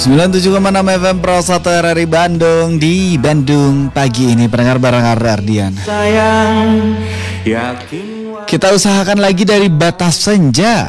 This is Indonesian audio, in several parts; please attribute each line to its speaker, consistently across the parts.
Speaker 1: 97,6 FM Pro 1 RRI Bandung. Di Bandung pagi ini pendengar bareng Ardian. Kita usahakan lagi dari batas senja.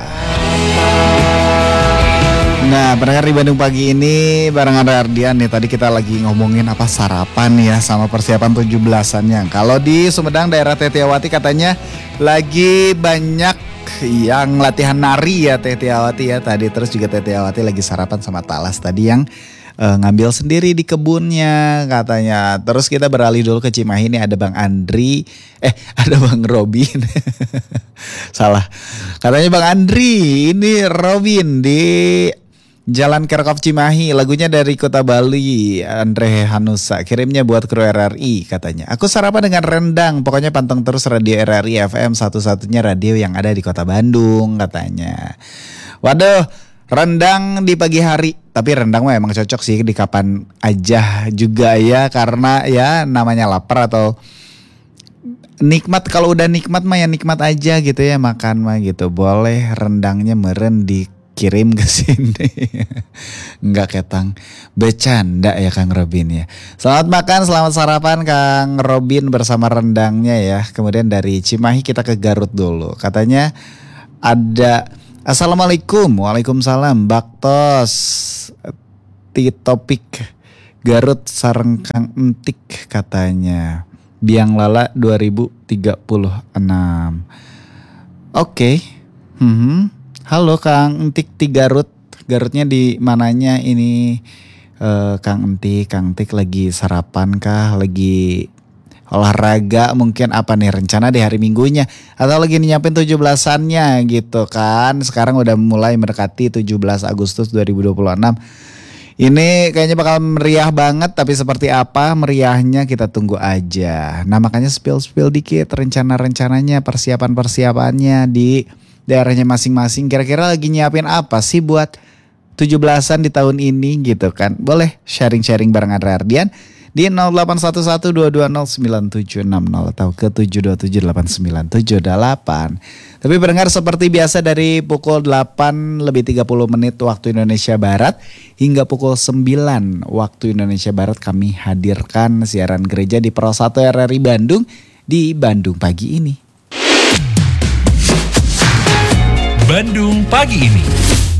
Speaker 1: Nah, pendengar di Bandung pagi ini bareng Ardian nih. Tadi kita lagi ngomongin apa sarapan ya sama persiapan 17-annya. Kalau di Sumedang daerah Tetiawati katanya lagi banyak yang latihan nari ya Tetiawati ya tadi. Terus juga Tetiawati lagi sarapan sama Talas tadi yang ngambil sendiri di kebunnya katanya. Terus kita beralih dulu ke Cimahi, ini ada Bang Andri, ada Bang Robin. Salah. Katanya Bang Andri, ini Robin di Jalan Kerkop Cimahi, lagunya dari Kota Bali, Andre Hanusa, kirimnya buat kru RRI katanya. Aku sarapan dengan rendang, pokoknya panteng terus radio RRI FM, satu-satunya radio yang ada di Kota Bandung katanya. Waduh, rendang di pagi hari, tapi rendang mah emang cocok sih di kapan aja juga ya, karena ya namanya lapar atau nikmat. Kalau udah nikmat mah ya nikmat aja gitu ya, makan mah gitu. Boleh rendangnya meren dikirim ke sini. Enggak ketang. Bercanda ya Kang Robin ya. Selamat makan, selamat sarapan Kang Robin bersama rendangnya ya. Kemudian dari Cimahi kita ke Garut dulu. Katanya ada Assalamualaikum. Waalaikumsalam. Baktos Topik Garut sareng Kang Entik katanya. Biang Lala 2036. Oke. Halo Kang Entik di Garut. Garutnya di mananya ini Kang Entik? Kang Entik lagi sarapan kah? Lagi olahraga mungkin, apa nih rencana di hari Minggunya? Atau lagi nyiapin 17-annya gitu kan? Sekarang udah mulai mendekati 17 Agustus 2026. Ini kayaknya bakal meriah banget, tapi seperti apa meriahnya kita tunggu aja. Nah makanya spill dikit rencana-rencananya, persiapan-persiapannya di daerahnya masing-masing. Kira-kira lagi nyiapin apa sih buat 17-an di tahun ini gitu kan. Boleh sharing-sharing bareng Ardian di 0811220976 atau ke 7278978. Tapi pendengar, seperti biasa dari pukul 8 lebih 30 menit waktu Indonesia Barat hingga pukul 9 waktu Indonesia Barat kami hadirkan siaran gereja di Pro 1 RRI Bandung di Bandung pagi ini.
Speaker 2: Bandung pagi ini.